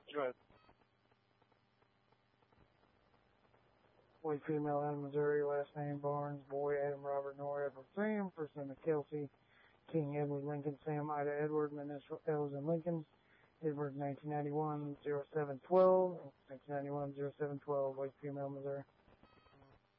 Go ahead. Boy, female, Adam, Missouri. Last name, Barnes. Boy, Adam, Robert, Nora, Edward, Sam. First name, Kelsey. King, Edward, Lincoln, Sam, Ida, Edward. Initial L's in Lincoln. Edward, 1991, 0712. 1991, 0712. White, female, Missouri.